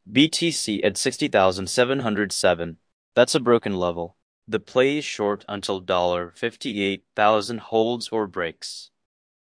BTC at 60,707. That's a broken level. The play is short until $58,000 holds or breaks.